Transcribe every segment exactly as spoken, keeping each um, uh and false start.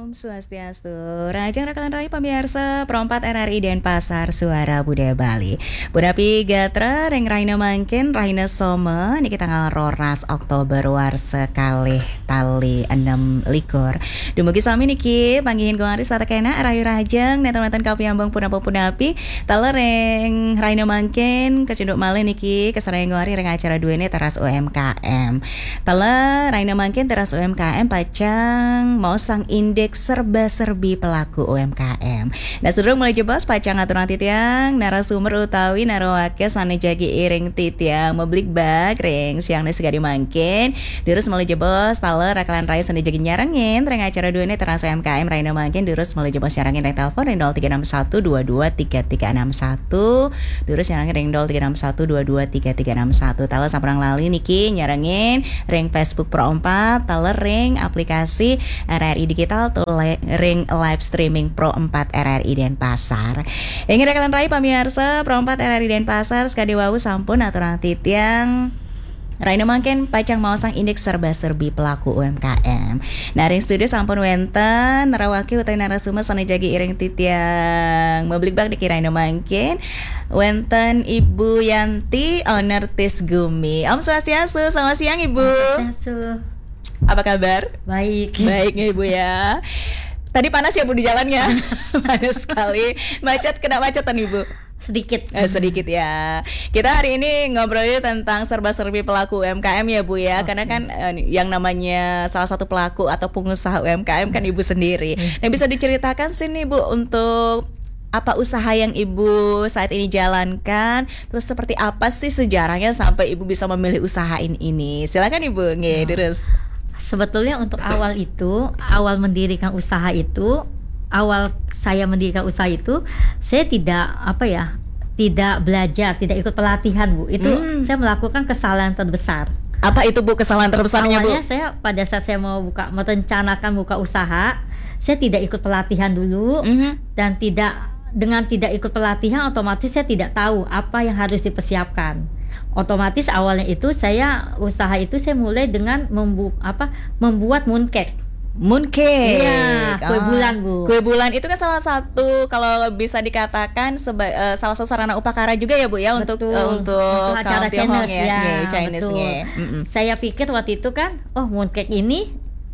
Om Swastiastu, Rajang Rakalan Rahi pemirsa Perompat R R I Denpasar Suara Budaya Bali. Budapi Gatra Reng Raina Mangkin Raina Soma niki tanggal roras Oktober war sekali tali enam likur. Dumugi sami niki panggihin guaris tata kena Rayu Rajang netan-netan kapi ambang punapa punapi talereng Raina Mangkin kecinduk malih niki kesareng guari reng acara dua ini teras U M K M. Taler Raina Mangkin teras U M K M pacang mau sang indeks serba-serbi pelaku U M K M. Nah, sedurung mulai jebos pacang aturan titiang narasumber utawi narawake sane jagi iring titiang meblik bag ring siang ne segari mangkin dirus mulai jebos taler rakalan raya sane jagi nyarangin reng acara dua ini teras U M K M Raina Mangkin dirus mulai jebos nyarangin reng telepon reng nol tiga enam satu dua dua tiga tiga enam satu dirus nyarangin reng nol tiga enam satu dua dua tiga tiga enam satu taler saperang lali niki nyarangin reng Facebook Pro empat taler ring aplikasi R R I Digital tule ring live streaming Pro empat R R I Denpasar. Ingin rekalan rai pamirsa Pro empat R R I Denpasar sekali wau sampun aturan titiang Raina Mangkin pacang mau sang indeks serba-serbi pelaku U M K M. Nah, ring studio sampun wenten narawaki utawi narasumber sane jagi iring titiang meblik bag diki Raina Mangkin wenten Ibu Yanti owner Tis Gumi. Om Swastiastu, selamat siang Ibu. Swastiastu. Apa kabar? Baik. Baik ya Ibu ya. Tadi panas ya Bu di jalannya? Panas sekali. Macet, kena macetan Ibu? Sedikit. Eh, sedikit ya. Kita hari ini ngobrolnya tentang serba-serbi pelaku U M K M ya Bu ya. Okay. Karena kan eh, yang namanya salah satu pelaku atau pengusaha U M K M kan Ibu sendiri. Nah, bisa diceritakan sih nih Bu untuk apa usaha yang Ibu saat ini jalankan, terus seperti apa sih sejarahnya sampai Ibu bisa memilih usaha ini? Silakan Ibu, nggih, terus. Sebetulnya untuk awal itu, awal mendirikan usaha itu, awal saya mendirikan usaha itu, saya tidak apa ya, tidak belajar, tidak ikut pelatihan Bu. Itu hmm. saya melakukan kesalahan terbesar. Apa itu Bu kesalahan terbesarnya Bu? Awalnya saya pada saat saya mau buka, merencanakan buka usaha, saya tidak ikut pelatihan dulu mm-hmm. dan tidak dengan tidak ikut pelatihan otomatis saya tidak tahu apa yang harus dipersiapkan. Otomatis awalnya itu saya usaha itu saya mulai dengan membu apa membuat mooncake. Mooncake. Iya, kue oh. bulan Bu. Kue bulan itu kan salah satu kalau bisa dikatakan seba, uh, salah satu sarana upakara juga ya Bu ya. Betul. untuk uh, untuk acara Tiongkok Chinese ya. ya. Chinese Betul. Saya pikir waktu itu kan, oh mooncake ini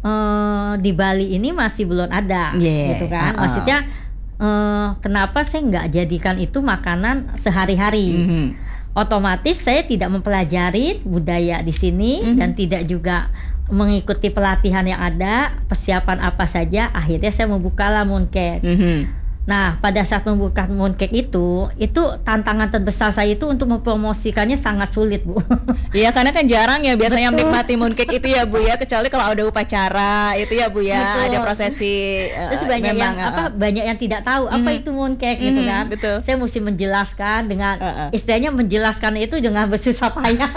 uh, di Bali ini masih belum ada, yeah. gitu kan. Uh-uh. Maksudnya uh, kenapa saya nggak jadikan itu makanan sehari-hari? Mm-hmm. Otomatis saya tidak mempelajari budaya di sini mm-hmm. dan tidak juga mengikuti pelatihan yang ada, persiapan apa saja. Akhirnya saya membukalah mooncake. Mm-hmm. Nah, pada saat membuka mooncake itu, itu tantangan terbesar saya itu untuk mempromosikannya sangat sulit, Bu. Iya, karena kan jarang ya biasanya Betul. menikmati mooncake itu ya, Bu ya, kecuali kalau ada upacara itu ya, Bu ya, Betul. ada prosesi. Terus uh, banyak memang, yang apa uh, banyak yang tidak tahu apa mm, itu mooncake mm, gitu kan. Betul. Saya mesti menjelaskan dengan uh, uh. istilahnya menjelaskan itu dengan bersusah payah.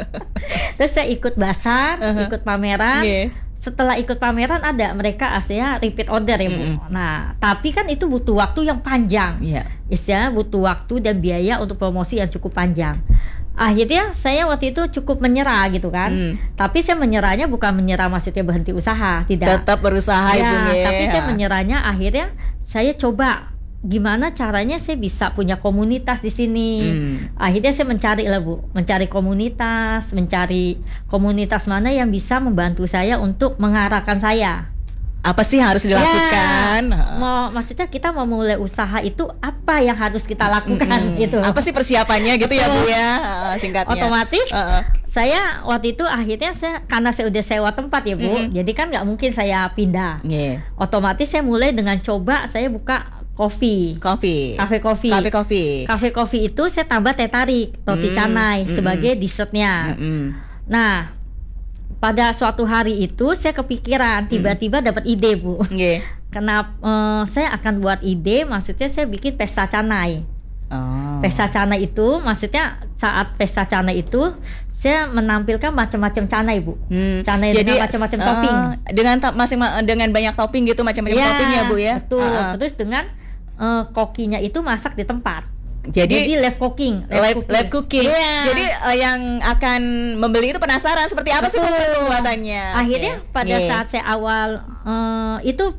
Terus saya ikut basar, uh-huh. ikut pameran. Yeah. Setelah ikut pameran ada mereka aslinya repeat order ya Bu. Mm-hmm. Nah, tapi kan itu butuh waktu yang panjang. Yeah. Istilahnya butuh waktu dan biaya untuk promosi yang cukup panjang. Akhirnya saya waktu itu cukup menyerah gitu kan. Mm. Tapi saya menyerahnya bukan menyerah maksudnya berhenti usaha, tidak. Tetap berusaha ya, Ibu ya. Tapi saya menyerahnya akhirnya saya coba gimana caranya saya bisa punya komunitas di sini. Hmm. Akhirnya saya mencari lah Bu, mencari komunitas, mencari komunitas mana yang bisa membantu saya untuk mengarahkan saya. Apa sih yang harus dilakukan? Ya, mau maksudnya kita mau mulai usaha itu apa yang harus kita lakukan hmm. gitu. Apa sih persiapannya gitu ya Bu ya? Uh, singkatnya. Otomatis uh-uh. saya waktu itu akhirnya saya karena saya udah sewa tempat ya Bu. Mm-hmm. Jadi kan nggak mungkin saya pindah. Yeah. Otomatis saya mulai dengan coba saya buka Kopi, kopi, kafe kopi, kafe kopi, kafe kopi itu saya tambah teh tarik, roti mm, canai mm, sebagai dessertnya. Mm, mm. Nah, pada suatu hari itu saya kepikiran, tiba-tiba mm. dapat ide Bu. Yeah. Kenapa uh, saya akan buat ide? Maksudnya saya bikin pesta canai. Oh. Pesta canai itu, maksudnya saat pesta canai itu saya menampilkan macam-macam canai Bu. Hmm. Canai Jadi, dengan macam-macam uh, topping. Dengan ta- masing dengan banyak topping gitu, macam-macam ya, topping ya Bu ya. Betul. Uh-uh. Terus dengan Uh, kokinya itu masak di tempat. Jadi, Jadi live cooking, live, live cooking. Live cooking. Yeah. Jadi uh, yang akan membeli itu penasaran seperti apa Betul. sih proses pembuatannya. Akhirnya okay. pada yeah. saat saya awal uh, itu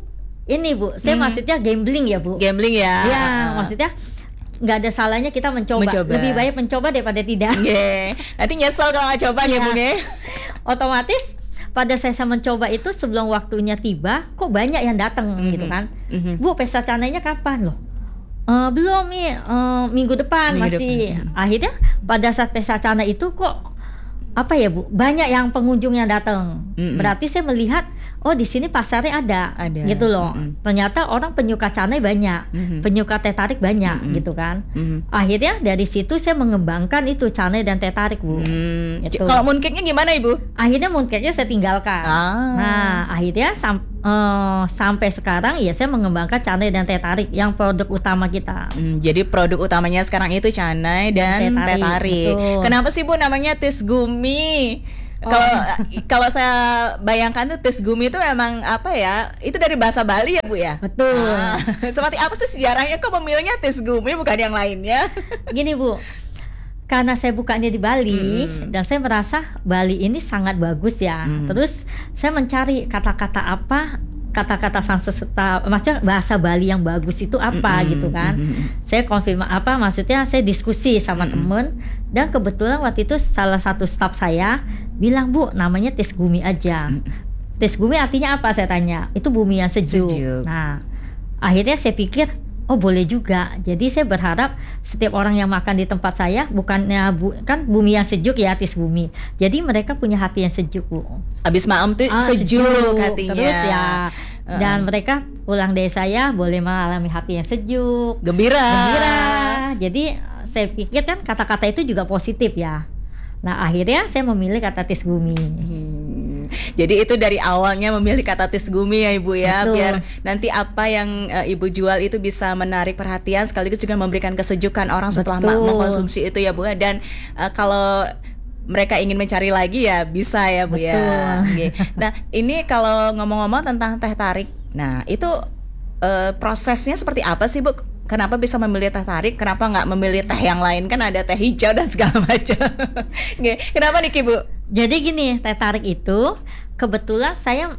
ini Bu, saya hmm. maksudnya gambling ya Bu. Gambling ya. Ya, uh. maksudnya nggak ada salahnya kita mencoba. mencoba. Lebih baik mencoba daripada tidak. Yeah. Nanti nyesel kalau nggak coba ya Bu ya. Otomatis pada saya mencoba itu sebelum waktunya tiba, kok banyak yang datang mm-hmm. gitu kan. Mm-hmm. Bu, pesta canainya kapan loh? Uh, belum nih, uh, minggu depan minggu masih. Depan. Akhirnya pada saat pesta canai itu kok apa ya Bu, banyak yang pengunjung yang datang. Mm-hmm. Berarti saya melihat oh di sini pasarnya ada, ada. gitu loh. Mm-hmm. Ternyata orang penyuka canai banyak, mm-hmm. penyuka teh tarik banyak, mm-hmm. gitu kan. Mm-hmm. Akhirnya dari situ saya mengembangkan itu canai dan teh tarik Bu. Mm. Gitu. Kalau mooncake-nya gimana Ibu? Akhirnya mooncake-nya saya tinggalkan. Ah. Nah akhirnya sam- uh, sampai sekarang ya saya mengembangkan canai dan teh tarik yang produk utama kita. Mm, jadi produk utamanya sekarang itu canai dan, dan teh tarik. Teh tarik. Kenapa sih Bu namanya Tis Gumi? Kalau oh. kalau saya bayangkan tuh Tis Gumi itu memang apa ya? Itu dari bahasa Bali ya Bu ya? Betul. Ah, seperti apa sih sejarahnya kok memilihnya Tis Gumi bukan yang lainnya? Gini Bu, karena saya bukannya di Bali hmm. dan saya merasa Bali ini sangat bagus ya. Hmm. Terus saya mencari kata-kata apa, kata-kata Sanskerta, maksudnya bahasa Bali yang bagus itu apa mm-hmm. gitu kan. Mm-hmm. Saya konfirmasi apa, maksudnya saya diskusi sama mm-hmm. temen dan kebetulan waktu itu salah satu staf saya bilang Bu namanya Tis Gumi aja. Mm-hmm. Tis Gumi artinya apa saya tanya. Itu bumi yang sejuk. sejuk. Nah akhirnya saya pikir oh boleh juga. Jadi saya berharap setiap orang yang makan di tempat saya bukannya bu, kan bumi yang sejuk ya Tis Gumi. Jadi mereka punya hati yang sejuk Bu. Abis maam tuh ah, sejuk, sejuk hatinya. Terus ya uh-uh. dan mereka pulang dari saya boleh mengalami hati yang sejuk, gembira. Gembira. Jadi saya pikir kan kata-kata itu juga positif ya. Nah akhirnya saya memilih kata Tis Gumi. Hmm. Jadi itu dari awalnya memilih kata Tis Gumi ya Ibu ya. Betul. Biar nanti apa yang uh, Ibu jual itu bisa menarik perhatian sekaligus juga memberikan kesejukan orang setelah ma- mengkonsumsi itu ya Bu. Dan uh, kalau mereka ingin mencari lagi ya bisa ya Bu. Betul. Ya. Okay. Nah ini kalau ngomong-ngomong tentang teh tarik, nah itu uh, prosesnya seperti apa sih Bu? Kenapa bisa memilih teh tarik? Kenapa nggak memilih teh yang lain? Kan ada teh hijau dan segala macam. Kenapa nih Bu? Jadi gini, teh tarik itu kebetulan saya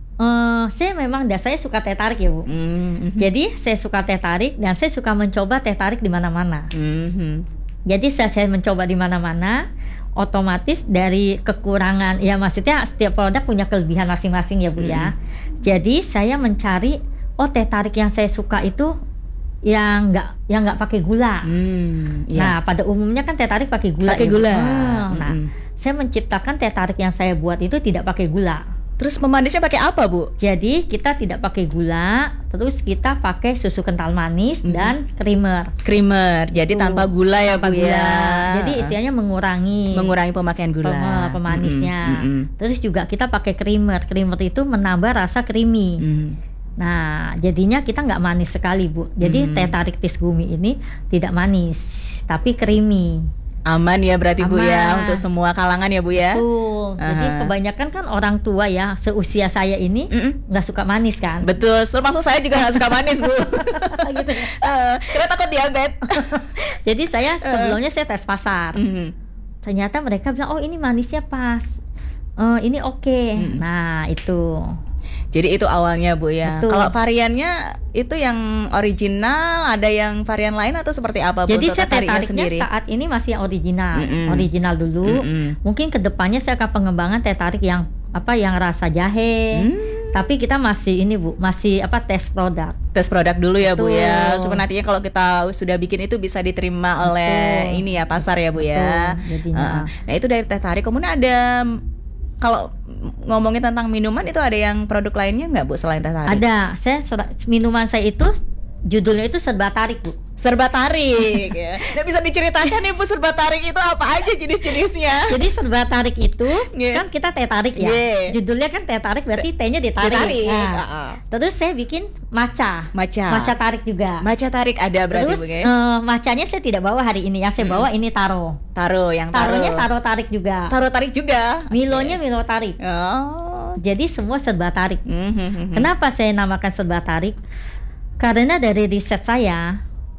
uh, saya memang dasarnya suka teh tarik ya Bu. Mm-hmm. Jadi saya suka teh tarik dan saya suka mencoba teh tarik di mana-mana. Mm-hmm. Jadi saya, saya mencoba di mana-mana, otomatis dari kekurangan ya maksudnya setiap produk punya kelebihan masing-masing ya Bu mm-hmm. ya. Jadi saya mencari oh teh tarik yang saya suka itu yang nggak yang nggak pakai gula. Hmm, yeah. Nah pada umumnya kan teh tarik pakai gula. Pakai ya, gula. Hmm, nah mm-hmm. saya menciptakan teh tarik yang saya buat itu tidak pakai gula. Terus pemanisnya pakai apa Bu? Jadi kita tidak pakai gula, terus kita pakai susu kental manis mm-hmm. dan creamer. Creamer, jadi uh, tanpa gula ya tanpa Bu gula. Ya. Jadi istilahnya mengurangi. Mengurangi pemakaian gula. Pem- pemanisnya. Mm-hmm. Mm-hmm. Terus juga kita pakai creamer. Creamer itu menambah rasa creamy. Mm-hmm. Nah, jadinya kita nggak manis sekali Bu. Jadi hmm. teh tarik Tis Gumi ini tidak manis, tapi creamy. Aman ya berarti Aman. Bu ya untuk semua kalangan ya Bu ya. Betul. Uh-huh. Jadi kebanyakan kan orang tua ya seusia saya ini nggak suka manis kan. Betul. Termasuk saya juga nggak suka manis Bu. Gitu. Uh, karena takut diabetes. Jadi saya sebelumnya saya tes pasar. Uh-huh. Ternyata mereka bilang oh ini manisnya pas. Uh, ini oke. Okay. Uh-huh. Nah itu. Jadi itu awalnya Bu ya. Betul. Kalau variannya itu yang original, ada yang varian lain atau seperti apa Bu? Jadi saya teh tariknya saat ini masih yang original, mm-mm. original dulu. Mm-mm. Mungkin kedepannya saya akan pengembangan teh tarik yang apa yang rasa jahe. Mm. Tapi kita masih ini Bu, masih apa tes produk. Tes produk dulu ya Betul. Bu ya. Supaya nantinya kalau kita sudah bikin itu bisa diterima Betul. Oleh ini ya pasar ya Bu Betul. Ya. Uh, nah itu dari teh tarik. Kemudian ada kalau ngomongin tentang minuman itu ada yang produk lainnya nggak Bu selain teh tarik? Ada, saya minuman saya itu judulnya itu serba tarik Bu. Serba tarik ya. Nah, bisa diceritakan nih Bu serba tarik itu apa aja jenis-jenisnya? Jadi serba tarik itu yeah. kan kita teh tarik ya. Yeah. Judulnya kan teh tarik berarti tehnya ditarik. ditarik. Nah, uh-uh. Terus saya bikin matcha. Matcha. Matcha tarik juga. Matcha tarik ada berarti Terus, Bu ya. Uh, matchanya saya tidak bawa hari ini. Yang saya mm-hmm. bawa ini taro. Taro yang taro. Taronya taro tarik juga. Taro tarik juga. Milonya okay. Milo tarik. Oh. Jadi semua serba tarik. Mm-hmm. Kenapa saya namakan serba tarik? Karena dari riset saya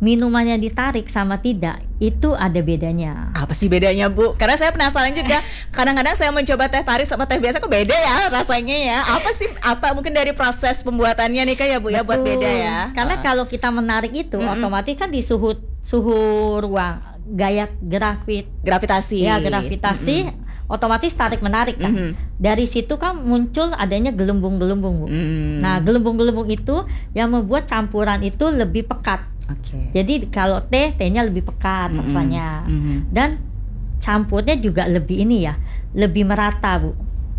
minumannya ditarik sama tidak itu ada bedanya. Apa sih bedanya, Bu? Karena saya penasaran juga. Kadang-kadang saya mencoba teh tarik sama teh biasa kok beda ya rasanya ya. Apa sih? Apa mungkin dari proses pembuatannya nih kayak Bu ya buat beda ya? Karena uh. kalau kita menarik itu mm-hmm. otomatis kan di suhu suhu ruang, gaya grafit gravitasi. Ya, gravitasi mm-hmm. otomatis tarik menarik kan. Mm-hmm. Dari situ kan muncul adanya gelembung-gelembung, Bu. Mm. Nah, gelembung-gelembung itu yang membuat campuran itu lebih pekat. Okay. Jadi kalau teh, tehnya lebih pekat mm-hmm. rasanya. Mm-hmm. Dan campurnya juga lebih ini ya, lebih merata, Bu.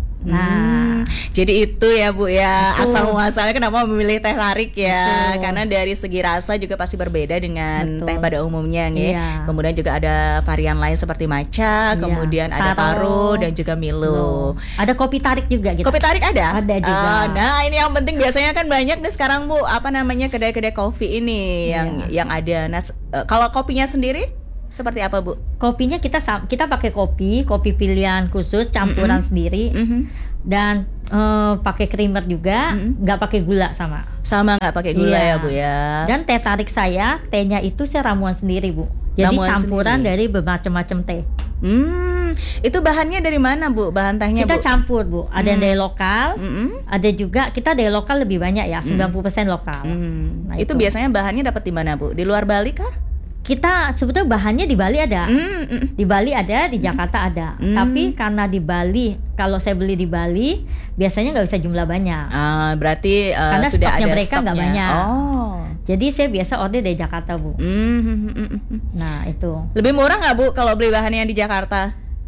Nah, hmm, jadi itu ya Bu ya, betul. Asal muasalnya kenapa memilih teh tarik ya, betul. Karena dari segi rasa juga pasti berbeda dengan betul. Teh pada umumnya nih. Iya. Kemudian juga ada varian lain seperti matcha, iya. Kemudian ada taro dan juga Milo. No. Ada kopi tarik juga gitu. Kopi tarik ada? Ada juga. Uh, nah, ini yang penting biasanya kan banyak nih sekarang Bu, apa namanya kedai-kedai kopi ini iya. yang yang ada. Nah, uh, kalau kopinya sendiri seperti apa, Bu? Kopinya kita kita pakai kopi, kopi pilihan khusus, campuran mm-hmm. sendiri, mm-hmm. dan uh, pakai creamer juga, nggak mm-hmm. pakai gula sama. Sama nggak pakai gula iya. ya, Bu ya. Dan teh tarik saya, tehnya itu saya ramuan sendiri, Bu. Jadi ramuan campuran sendiri. Dari bermacam-macam teh. Hmm, itu bahannya dari mana, Bu? Bahan tehnya, kita Bu? Campur, Bu. Ada hmm. yang dari lokal, mm-hmm. ada juga kita dari lokal lebih banyak ya, sembilan puluh persen lokal. Mm. Nah, itu, itu biasanya bahannya dapat di mana, Bu? Di luar Bali kah? Kita sebetulnya bahannya di Bali ada, mm, mm. di Bali ada, di Jakarta ada. Mm. Tapi karena di Bali, kalau saya beli di Bali, biasanya nggak bisa jumlah banyak. Ah, berarti uh, karena sudah stoknya ada mereka nggak banyak. Oh. Jadi saya biasa order dari Jakarta, Bu. Mm, mm, mm. Nah itu. Lebih murah nggak, Bu, kalau beli bahannya yang di Jakarta?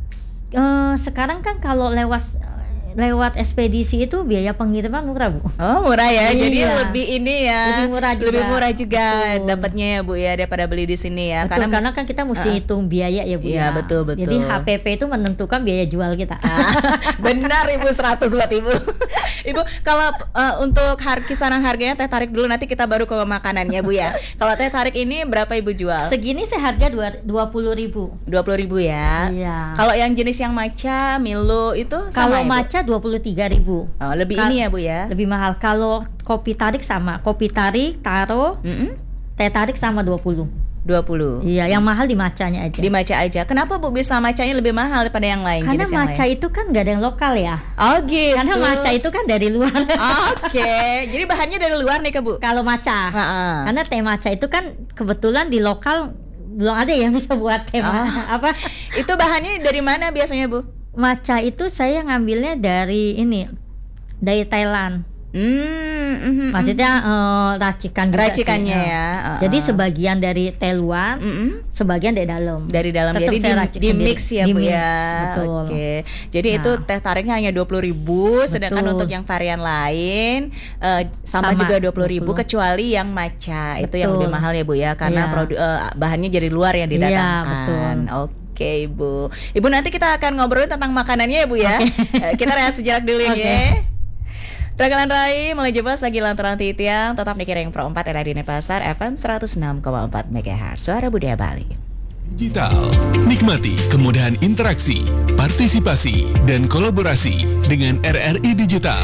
Uh, sekarang kan kalau lewat lewat ekspedisi itu biaya pengiriman murah, Bu. Oh, murah ya. Iya. Jadi lebih ini ya. Lebih murah juga. Lebih murah juga dapatnya ya, Bu ya, daripada beli di sini ya. Betul, karena karena kan kita mesti uh, hitung biaya ya, Bu. Iya, ya. betul, betul. Jadi H P P itu menentukan biaya jual kita. Ah, benar, Ibu, seratus buat Ibu. Ibu, kalau uh, untuk har- kisaran harganya teh tarik dulu, nanti kita baru ke makanannya, Bu ya. Kalau teh tarik ini berapa Ibu jual? Segini seharga dua puluh ribu. dua puluh ribu ya. Iya. Kalau yang jenis yang matcha, Milo itu sama, kalau Ibu? matcha dua puluh tiga ribu. Oh, lebih Kal- ini ya, Bu ya. Lebih mahal. Kalau kopi tarik sama, kopi tarik, taro, mm-hmm. teh tarik sama dua puluh. dua puluh. Iya, yang mahal di matchanya aja. Di matcha aja. Kenapa, Bu, bisa matchanya lebih mahal daripada yang lain? Karena jenis matcha yang lain? itu kan nggak ada yang lokal ya. Oh gitu. Karena matcha itu kan dari luar. Oke. Okay. Jadi bahannya dari luar nih, Kak, Bu? Kalau matcha. Ha-ha. Karena teh matcha itu kan kebetulan di lokal belum ada yang bisa buat teh. Oh. Apa? Itu bahannya dari mana biasanya, Bu? Matcha itu saya ngambilnya dari ini, dari Thailand. Hmm, mm-hmm. Maksudnya uh, racikan juga racikannya sih. ya. Uh-uh. Jadi sebagian dari teh luar, mm-hmm. sebagian dari dalam. Dari dalam. Tetap jadi di, di mix ya, Bu ya. Betul. Oke. Jadi nah. itu teh tariknya hanya dua puluh ribu, sedangkan betul. Untuk yang varian lain uh, sama, sama juga dua puluh ribu kecuali yang matcha. Betul. Itu yang lebih mahal ya, Bu ya, karena yeah. produ- uh, bahannya dari luar yang didatangkan. Yeah, betul. Oke. Oke, Ibu. Ibu, nanti kita akan ngobrolin tentang makanannya ya, Bu ya. Okay. Kita rehat sejenak dulu okay. ya. Ragalan Rai mulai jebas lagi lantaran titiang. Tetap di Kiring Pro empat R R I Denpasar F M seratus enam koma empat megahertz Suara Budaya Bali. Digital. Nikmati kemudahan interaksi, partisipasi, dan kolaborasi dengan R R I Digital.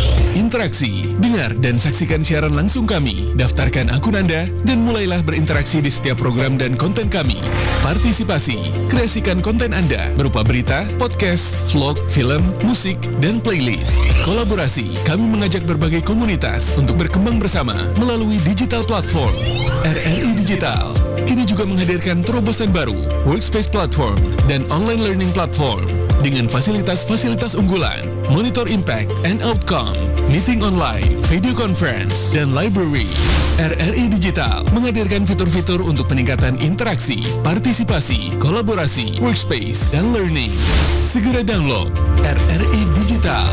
Interaksi, dengar dan saksikan siaran langsung kami, daftarkan akun Anda, dan mulailah berinteraksi di setiap program dan konten kami. Partisipasi, kreasikan konten Anda berupa berita, podcast, vlog, film, musik, dan playlist. Kolaborasi, kami mengajak berbagai komunitas untuk berkembang bersama melalui digital platform. R R I Digital kini juga menghadirkan terobosan baru, workspace platform, dan online learning platform dengan fasilitas-fasilitas unggulan, monitor impact and outcome, meeting online, video conference, dan library. R R I Digital menghadirkan fitur-fitur untuk peningkatan interaksi, partisipasi, kolaborasi, workspace, dan learning. Segera download R R I Digital.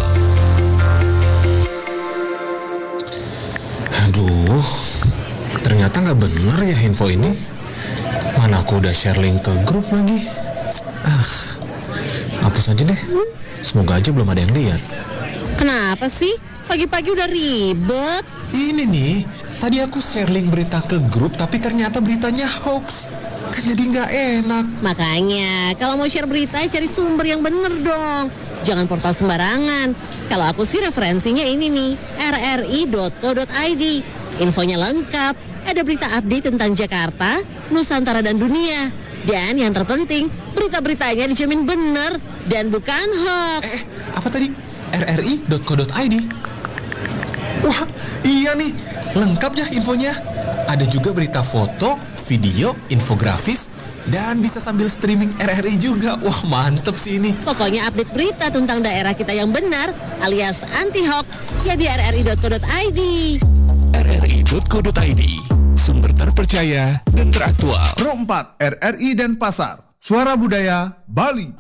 Aduh, ternyata nggak bener ya info ini. Mana aku udah share link ke grup lagi. Ah, hapus aja deh. Semoga aja belum ada yang lihat. Kenapa sih? Pagi-pagi udah ribet. Ini nih, tadi aku share link berita ke grup, tapi ternyata beritanya hoax. Kan jadi nggak enak. Makanya, kalau mau share berita, cari sumber yang bener dong. Jangan portal sembarangan. Kalau aku sih referensinya ini nih, r r i dot co dot i d. Infonya lengkap, ada berita update tentang Jakarta, Nusantara dan dunia. Dan yang terpenting, berita-beritanya dijamin benar dan bukan hoax. Eh, apa tadi? r r i dot co dot i d. Wah, iya nih, lengkap ya infonya. Ada juga berita foto, video, infografis, dan bisa sambil streaming R R I juga. Wah, mantep sih ini. Pokoknya update berita tentang daerah kita yang benar alias anti hoax ya di r r i dot co dot i d. r r i dot co dot i d, sumber terpercaya dan teraktual. Pro empat R R I Denpasar, Suara Budaya Bali.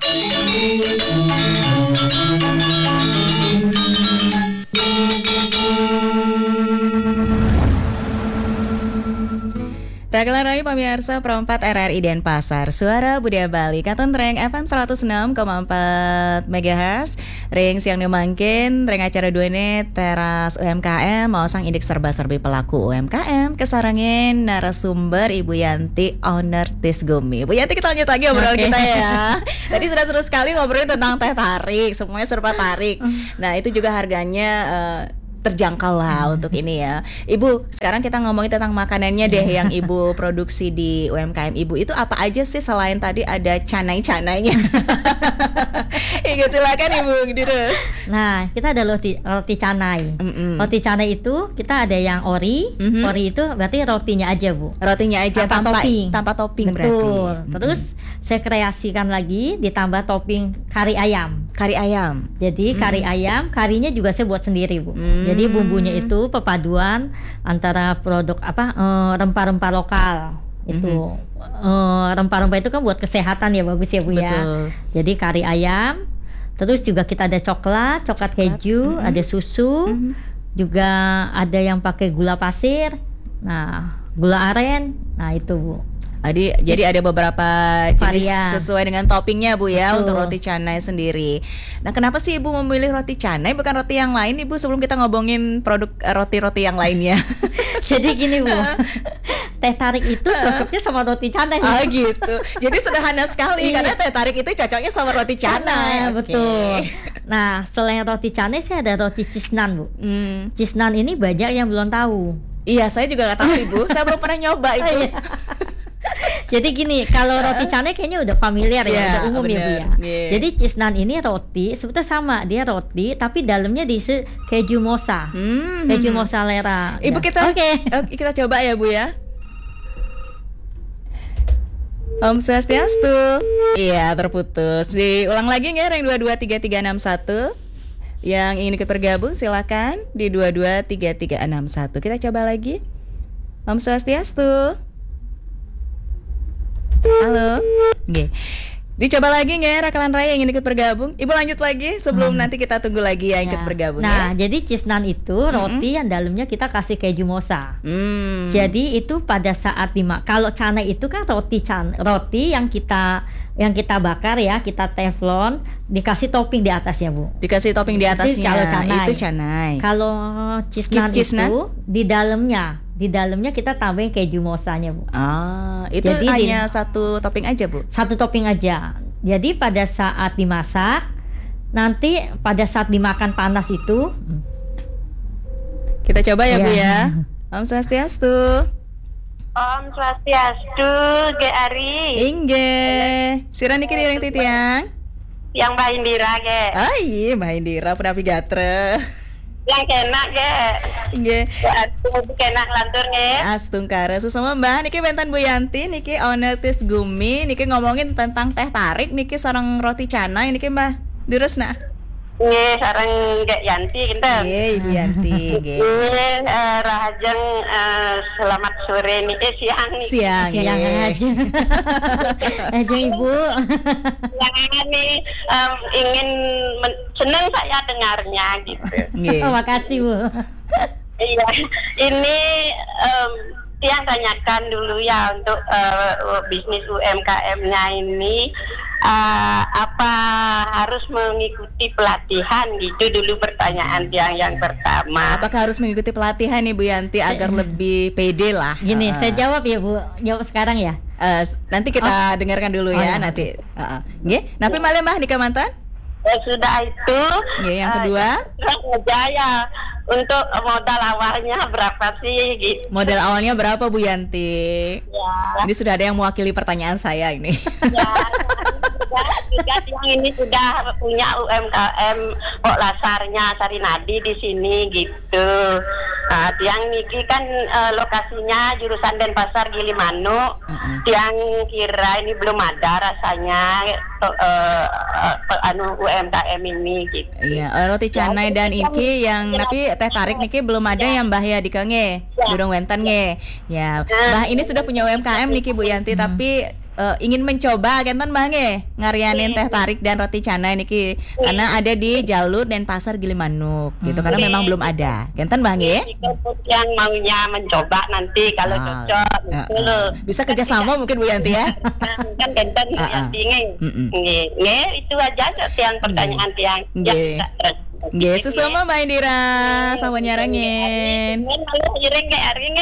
Raglan Rai pemirsa Pro empat R R I Denpasar, Suara Budaya Bali, Katon Reng F M seratus enam koma empat megahertz, Ring siang dimangkin, Ring acara dua ini Teras U M K M, mau sang indeks serba-serbi pelaku U M K M, kesarangin narasumber Ibu Yanti, owner Tis Gumi. Bu Yanti, kita lanjut lagi obrolan okay. kita ya. Tadi sudah seru sekali ngobrolin tentang teh tarik, semuanya serba tarik. Nah itu juga harganya uh, terjangkau lah hmm. untuk ini ya. Ibu, sekarang kita ngomongin tentang makanannya deh yang Ibu produksi di U M K M Ibu. Itu apa aja sih selain tadi ada canai-canainya? Iya, silakan Ibu Dirus. Nah, kita ada roti roti canai. Mm-mm. Roti canai itu kita ada yang ori. Mm-hmm. Ori itu berarti rotinya aja, Bu. Rotinya aja tanpa, tanpa topping. Tanpa topping Betul. berarti. Mm-hmm. Terus saya kreasikan lagi ditambah topping kari ayam. Kari ayam. Jadi mm. kari ayam, karinya juga saya buat sendiri, Bu. Mm. Jadi bumbunya itu perpaduan antara produk apa uh, rempah-rempah lokal. Itu mm-hmm. uh, rempah-rempah itu kan buat kesehatan ya, bagus ya Bu. Betul. Ya. Jadi kari ayam, terus juga kita ada coklat, coklat, coklat. keju, mm-hmm. ada susu, mm-hmm. juga ada yang pakai gula pasir, nah gula aren, nah itu Bu. Jadi, jadi ada beberapa jenis varian sesuai dengan toppingnya Bu ya. Betul. Untuk roti canai sendiri. Nah kenapa sih Ibu memilih roti canai bukan roti yang lain Ibu, sebelum kita ngomongin produk roti-roti yang lainnya? Jadi gini Bu, teh tarik itu cocoknya sama roti canai. Ah gitu. Jadi sederhana sekali iya. karena teh tarik itu cocoknya sama roti canai. Okay. Betul. Nah selain roti canai saya ada roti cisnan Bu. hmm. Cisnan ini banyak yang belum tahu. Iya, saya juga nggak tahu Ibu. Saya belum pernah nyoba Ibu. Jadi gini, kalau roti canai kayaknya udah familiar ya, yeah, udah umum bener. ya Bu ya. Yeah. Jadi cisnan ini roti sebetulnya sama, dia roti tapi dalamnya diisi keju mosa, hmm. keju mozzarella. Ibu ya. kita, okay. okay, kita coba ya Bu ya. Om Swastiastu. Iya, terputus. Diulang lagi nggak yang dua dua tiga tiga enam satu. Yang ingin ikut bergabung silakan di dua dua tiga tiga enam satu. Kita coba lagi. Om Swastiastu. Halo. Oke. Dicoba lagi nggak Rakalan Raya yang ingin ikut bergabung? Ibu lanjut lagi sebelum hmm. nanti kita tunggu lagi yang ya. ikut bergabung. Nah, ya? jadi cisnan itu roti mm-hmm. yang dalamnya kita kasih keju mosa. Mm. Jadi itu pada saat dimakan. Kalau canai itu kan roti can, roti yang kita yang kita bakar ya, kita teflon, dikasih topping di atasnya Bu. Dikasih topping di atasnya. Kalau canai. Itu canai. Kalau cisnan itu di dalamnya. Di dalamnya kita tambahin keju mosanya Bu. Ah, itu Jadi hanya di, satu topping aja Bu? Satu topping aja. Jadi pada saat dimasak, nanti pada saat dimakan panas itu, kita coba ya, ya. Bu ya. Om Swastiastu. Om Swastiastu, Ge Ari. Ingge. Sira niki direng titiang. Yang Mbak Indira Ge. Ah iya Mbak Indira pernah pigatre. Yang kenak Ge. Nggih. Aduh kenak lantur nge. Astungkara susama Mbah niki benten Bu Yanti niki owner Tis Gumi niki ngomongin tentang teh tarik niki sareng roti canai niki Mbah. Dirusna. Nggih sareng Ge Yanti kinten. Nggih Ibu Yanti nggih. Nggih uh, rahajeng uh, selamat sore niki siang niki. Siang siang aja. Aja Ibu. Yang ini um, ingin men- senang saya dengarnya gitu. Nggih. Oh, makasih Bu. Iya, ini um, yang tanyakan dulu ya untuk uh, bisnis U M K M-nya ini uh, apa harus mengikuti pelatihan gitu dulu pertanyaan yang yang pertama. Apakah harus mengikuti pelatihan Ibu Yanti agar lebih pede lah? Gini, uh. saya jawab ya Bu, jawab sekarang ya. Uh, nanti kita oh. dengarkan dulu ya, oh, nanti. Uh-uh. Nggih, napi malih Mbah nikah mantan? Ya, sudah itu. Nggih, yang kedua. Uh, ya, untuk modal awalnya berapa sih gitu. Modal awalnya berapa Bu Yanti? Ya. Ini sudah ada yang mewakili pertanyaan saya ini. Ya, juga, juga yang ini sudah punya U M K M kok lasarnya Sarinadi di sini gitu. Nah, yang Niki kan uh, lokasinya jurusan Denpasar Gilimanuk. Uh-uh. Yang kira ini belum ada rasanya uh, uh, uh, anu U M K M ini gitu. Iya, roti canai ya, dan iki yang tapi teh tarik niki belum ada ya. Yang Mbah ya dikange. Ya. Durung wenten nge. Ya, Mbah ini sudah punya U M K M niki Bu Yanti hmm. tapi Uh, ingin mencoba kenten Mbah nge ngarianin teh tarik dan roti canai niki karena ada di jalur Denpasar Gilimanuk gitu karena memang belum ada kenten Mbah nge yang maunya mencoba nanti kalau ah, cocok uh, uh. bisa kerjasama mungkin Bu Yanti ya kan kenten Bu Yanti nge nge itu aja yang pertanyaan yang yang Nggih, susama Mbak Indira sama nyarangin. Malu ireng kayak areng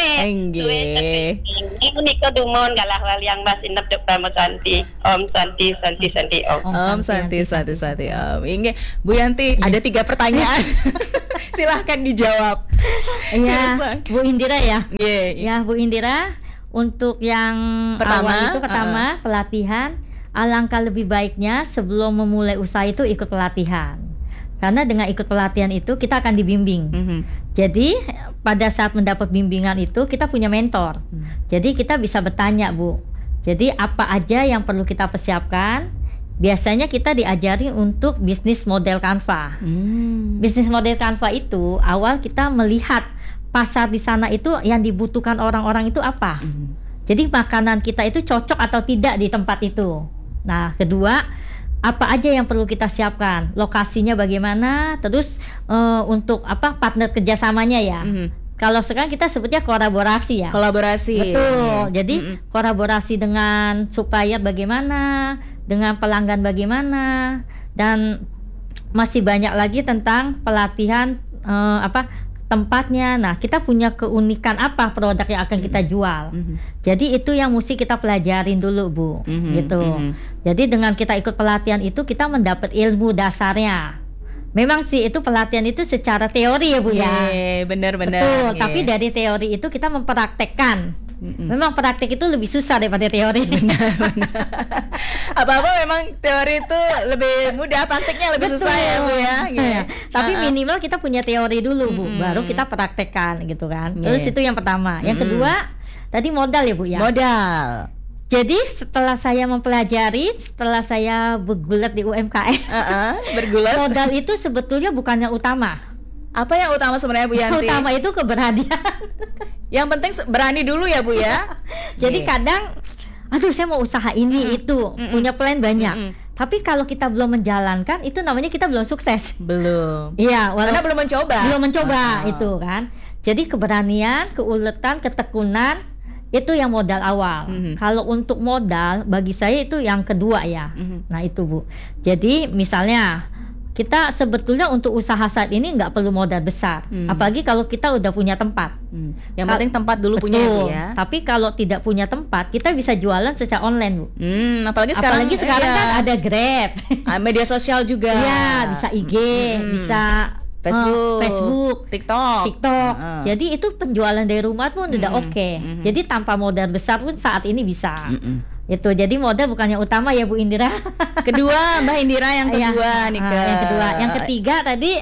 nggih. Ibu Niko Dumon galah wali yang Mbak Sinep Dek Pamo Santi. Om Santi Santi Santi Om. Om Santi Santi Santi Om. Nggih, Bu Yanti ada tiga pertanyaan. Silahkan dijawab. Iya, Bu Indira ya. Nggih. Ya, Bu Indira untuk yang pertama awal itu pertama uh. pelatihan, alangkah lebih baiknya sebelum memulai usaha itu ikut pelatihan. Karena dengan ikut pelatihan itu kita akan dibimbing. Mm-hmm. Jadi pada saat mendapat bimbingan itu kita punya mentor. Mm. Jadi kita bisa bertanya Bu. Jadi apa aja yang perlu kita persiapkan? Biasanya kita diajari untuk bisnis model Canva. Mm. Bisnis model Canva itu awal kita melihat pasar di sana itu yang dibutuhkan orang-orang itu apa. Mm. Jadi makanan kita itu cocok atau tidak di tempat itu. Nah kedua, apa aja yang perlu kita siapkan, lokasinya bagaimana, terus uh, untuk apa partner kerjasamanya ya. Mm-hmm. Kalau sekarang kita sebutnya kolaborasi ya. Kolaborasi. Betul. Jadi mm-hmm. kolaborasi dengan supplier bagaimana, dengan pelanggan bagaimana, dan masih banyak lagi tentang pelatihan uh, apa tempatnya. Nah, kita punya keunikan apa produk yang akan kita jual. Mm-hmm. Jadi itu yang mesti kita pelajarin dulu, Bu. Mm-hmm. Gitu. Mm-hmm. Jadi dengan kita ikut pelatihan itu kita mendapat ilmu dasarnya. Memang sih itu pelatihan itu secara teori ya Bu ya. Yeah, benar-benar. Betul. Yeah. Tapi dari teori itu kita mempraktekkan. Mm-mm. Memang praktek itu lebih susah daripada teori. Benar-benar. Apa-apa memang teori itu lebih mudah, prakteknya lebih Betul. susah ya Bu ya. Yeah. Tapi uh-uh. minimal kita punya teori dulu Bu, mm-hmm. baru kita praktekkan gitu kan. Yeah. Terus itu yang pertama. Yang mm-hmm. kedua tadi modal ya Bu ya. Modal. Jadi setelah saya mempelajari, setelah saya bergulat di U M K M, uh-uh, bergulat. Modal itu sebetulnya bukan yang utama. Apa yang utama sebenarnya Bu Yanti? Yang utama itu keberanian. Yang penting berani dulu ya Bu ya. Jadi yeah. kadang, aduh saya mau usaha ini mm-mm. itu mm-mm. punya plan banyak. Mm-mm. Tapi kalau kita belum menjalankan, itu namanya kita belum sukses. Belum. Iya, karena belum mencoba. Belum mencoba oh. itu kan. Jadi keberanian, keuletan, ketekunan itu yang modal awal. Mm-hmm. Kalau untuk modal bagi saya itu yang kedua ya. Mm-hmm. Nah itu Bu. Jadi misalnya kita sebetulnya untuk usaha saat ini nggak perlu modal besar, mm. apalagi kalau kita udah punya tempat. Mm. Yang Ka- penting tempat dulu. Betul. Punya Bu ya. Tapi kalau tidak punya tempat, kita bisa jualan secara online Bu. Mm, apalagi sekarang, apalagi sekarang iya. kan ada Grab, media sosial juga. Iya, bisa I G, mm-hmm. bisa Facebook, uh, Facebook, TikTok, TikTok. Uh-uh. Jadi itu penjualan dari rumah pun mm-hmm. udah oke. Okay. Mm-hmm. Jadi tanpa modal besar pun saat ini bisa. Mm-hmm. Itu jadi modal bukan yang utama ya Bu Indira. Kedua Mbak Indira yang kedua ya, nih uh, ke. Yang kedua, yang ketiga tadi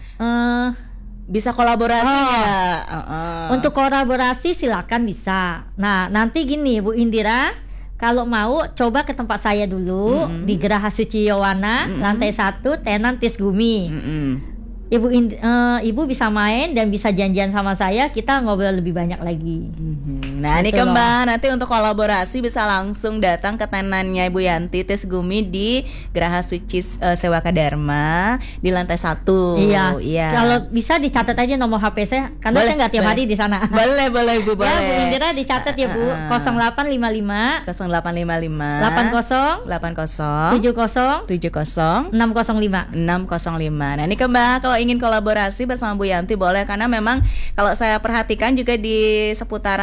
uh, bisa kolaborasi oh, ya. Uh-uh. Untuk kolaborasi silakan bisa. Nah nanti gini Bu Indira, kalau mau coba ke tempat saya dulu mm-hmm. di Geraha Suci Yowana mm-hmm. lantai satu tenan Tis Gumi. Mm-hmm. Ibu uh, ibu bisa main dan bisa janjian sama saya, kita ngobrol lebih banyak lagi. Mm-hmm. Nah ini Mbak, nanti untuk kolaborasi bisa langsung datang ke tenannya Ibu Yanti Tis Gumi di Geraha Suci uh, Sewaka Dharma di lantai satu. Iya. Iya. Kalau bisa dicatat aja nomor H P saya, karena boleh, saya nggak tiap boleh. hari di sana. Boleh boleh Bu boleh. Ya Bu Indira dicatat ya Bu. nol delapan lima lima nol delapan lima lima delapan nol delapan nol tujuh nol tujuh nol enam nol lima enam nol lima. Nah ini Mbak, kalau ingin kolaborasi bersama Bu Yanti boleh, karena memang kalau saya perhatikan juga di seputaran dan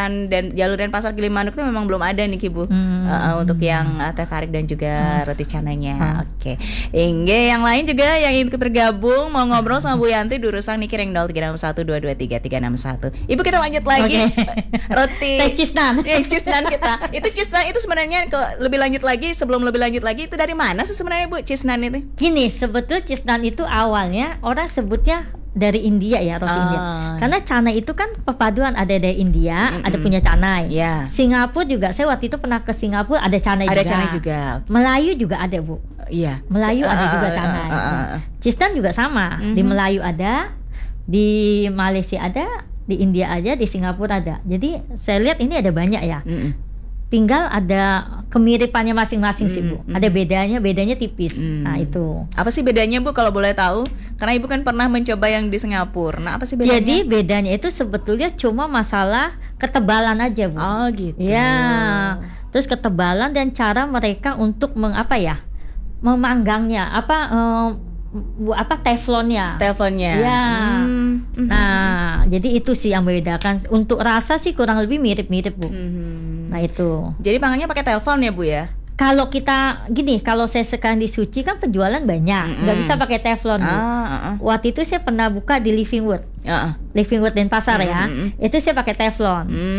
dan jalur Denpasar Gilimanuk itu memang belum ada nih Ki Bu. Hmm. Uh, untuk yang uh, teh tarik dan juga roti cananya. Hmm. Oke. Ingge yang lain juga yang ingin bergabung mau ngobrol sama Bu Yanti Durusang nih kiring nol tiga enam satu dua dua tiga tiga enam satu. Ibu kita lanjut lagi. Oke. Roti Teh cisnan. Eh, cisnan kita. Itu cisnan itu sebenarnya kalau lebih lanjut lagi sebelum lebih lanjut lagi itu dari mana sih sebenarnya Bu cisnan itu? Gini, sebetulnya cisnan itu awalnya orang sebutnya dari India ya, roti Ah. India. Karena canai itu kan perpaduan, ada dari India, Mm-mm. ada punya canai. Ya. Singapura juga, saya waktu itu pernah ke Singapura, ada canai Ada juga. canai juga. Melayu juga ada, Bu. Iya. Melayu ada Ah, juga ah, canai. ah, ah, ah. Cisnan juga sama. Di Mhm. Melayu ada, di Malaysia ada, di India ada, di Singapura ada. Jadi saya lihat ini ada banyak ya. Mm-mm. Tinggal ada kemiripannya masing-masing sih, Bu. Mm, Ada bedanya, bedanya tipis. Mm. Nah, itu. Apa sih bedanya Bu kalau boleh tahu? Karena Ibu kan pernah mencoba yang di Singapura. Nah, apa sih bedanya? Jadi bedanya itu sebetulnya cuma masalah ketebalan aja, Bu. Oh gitu. Ya. Terus ketebalan dan cara mereka untuk mengapa ya? Memanggangnya, apa em, bu- apa teflonnya. Teleponnya. Ya. Hmm. Nah, jadi itu sih yang membedakan. Untuk rasa sih kurang lebih mirip-mirip, Bu. Mhm. Nah, itu. Jadi panggilnya pakai telepon ya Bu ya? Kalau kita gini, kalau saya sekarang di Suci kan penjualan banyak, Mm-mm. nggak bisa pakai teflon, Bu. Ah, ah, ah. Waktu itu saya pernah buka di Living Wood, Ah, ah. Living Wood Denpasar ya. Mm-mm. Itu saya pakai teflon. Hmm.